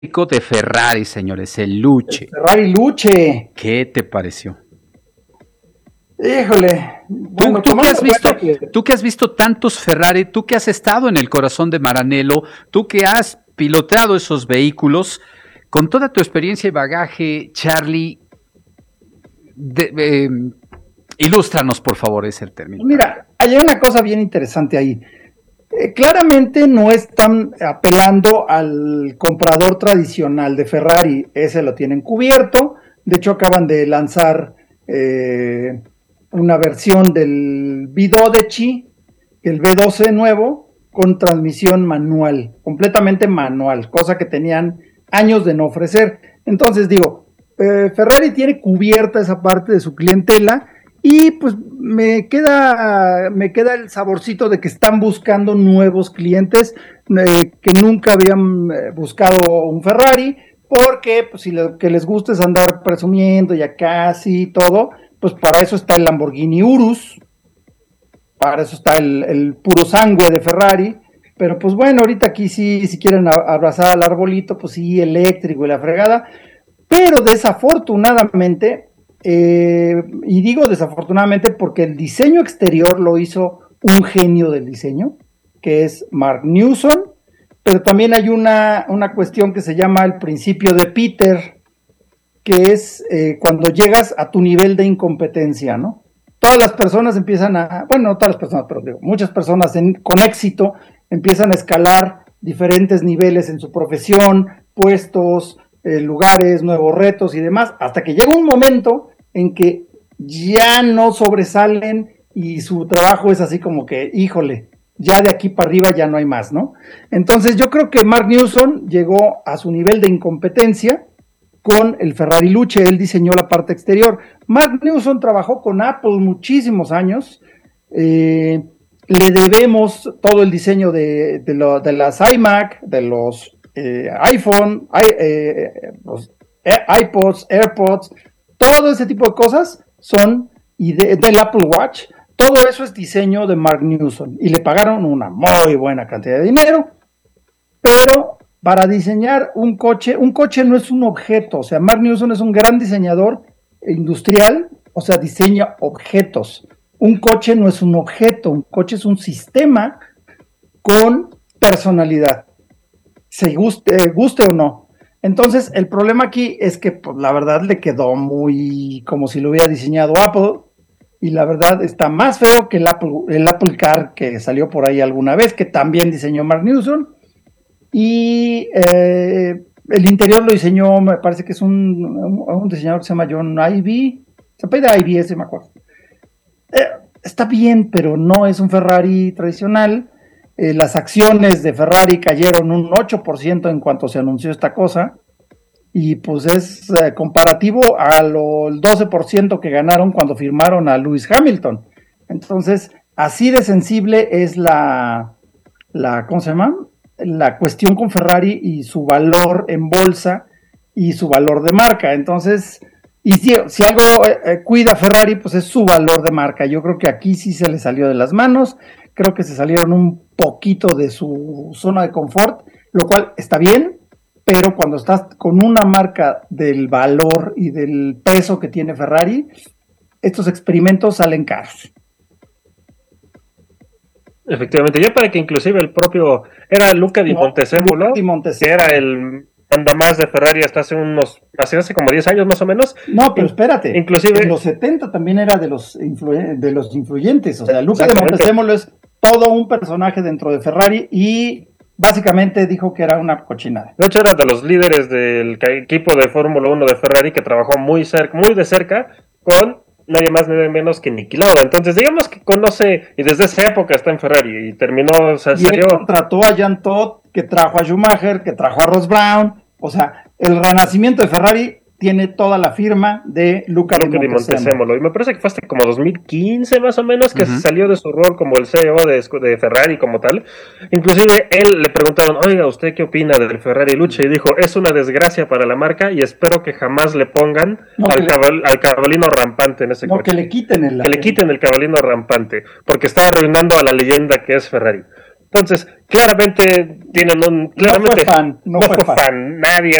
de Ferrari, señores, el El Luce. Ferrari Luce. ¿Qué te pareció? Híjole. Bueno, Tú que has visto tantos Ferrari, tú que has estado en el corazón de Maranello, tú que has piloteado esos vehículos, con toda tu experiencia y bagaje, Charlie, ilústranos, por favor, ese término. Mira, hay una cosa bien interesante ahí. Claramente no están apelando al comprador tradicional de Ferrari, ese lo tienen cubierto. De hecho, acaban de lanzar una versión del V12, el V12 nuevo, con transmisión manual, completamente manual, cosa que tenían años de no ofrecer. Entonces digo, Ferrari tiene cubierta esa parte de su clientela. Y pues me queda el saborcito de que están buscando nuevos clientes que nunca habían buscado un Ferrari, porque pues, si lo que les gusta es andar presumiendo ya casi todo, pues para eso está el Lamborghini Urus, para eso está el puro sangue de Ferrari. Pero pues bueno, ahorita aquí sí, si quieren abrazar al arbolito, pues sí, eléctrico y la fregada. Pero desafortunadamente, y digo desafortunadamente porque el diseño exterior lo hizo un genio del diseño, que es Mark Newson, pero también hay una cuestión que se llama el principio de Peter, que es cuando llegas a tu nivel de incompetencia, ¿no? Todas las personas empiezan bueno, no todas las personas, pero digo, muchas personas con éxito empiezan a escalar diferentes niveles en su profesión, puestos, lugares, nuevos retos y demás, hasta que llega un momento en que ya no sobresalen y su trabajo es así como que, híjole, ya de aquí para arriba ya no hay más, ¿no? Entonces yo creo que Mark Newson llegó a su nivel de incompetencia con el Ferrari Luce, él diseñó la parte exterior. Mark Newson trabajó con Apple muchísimos años, le debemos todo el diseño de las iMac, de los iPhone, los iPods, AirPods, todo ese tipo de cosas son, y del Apple Watch, todo eso es diseño de Mark Newson, y le pagaron una muy buena cantidad de dinero, pero para diseñar un coche no es un objeto, o sea, Mark Newson es un gran diseñador industrial, o sea, diseña objetos. Un coche no es un objeto, un coche es un sistema con personalidad, se guste o no. Entonces, el problema aquí es que, pues, la verdad le quedó muy como si lo hubiera diseñado Apple, y la verdad está más feo que el Apple Car que salió por ahí alguna vez, que también diseñó Mark Newson, y el interior lo diseñó, me parece que es un diseñador que se llama John Ivey, se apellida Ivey, ese me acuerdo. Está bien, pero no es un Ferrari tradicional. Las acciones de Ferrari cayeron un 8% en cuanto se anunció esta cosa, y pues es comparativo al 12% que ganaron cuando firmaron a Lewis Hamilton. Entonces, así de sensible es ¿cómo se llama? La cuestión con Ferrari y su valor en bolsa y su valor de marca. Entonces, y si algo cuida Ferrari, pues es su valor de marca. Yo creo que aquí sí se le salió de las manos. Creo que se salieron un poquito de su zona de confort, lo cual está bien, pero cuando estás con una marca del valor y del peso que tiene Ferrari, estos experimentos salen caros. Efectivamente, ya para que inclusive el propio, era Luca Di Montezemolo, que era el mandamás de Ferrari hasta hace como 10 años más o menos. No, pero espérate, inclusive en los 70 también era de los influyentes, o sea, Luca Di Montezemolo es todo un personaje dentro de Ferrari y básicamente dijo que era una cochinada. De hecho, era de los líderes del equipo de Fórmula 1 de Ferrari que trabajó muy de cerca con nadie más, nadie menos que Niki Lauda. Entonces, digamos que conoce, y desde esa época está en Ferrari, y terminó, o sea, salió. Él contrató a Jean Todt, que trajo a Schumacher, que trajo a Ross Brown. O sea, el renacimiento de Ferrari tiene toda la firma de Luca Di Montezemolo. Y me parece que fue hasta como 2015 más o menos que salió de su rol como el CEO de Ferrari como tal. Inclusive él le preguntaron, oiga, ¿usted qué opina del Ferrari Luce? Y dijo, es una desgracia para la marca y espero que jamás le pongan al cabalino rampante en ese coche. Que le quiten el cabalino rampante, porque está arruinando a la leyenda que es Ferrari. Entonces, claramente tienen un... Claramente, no fue fan. Nadie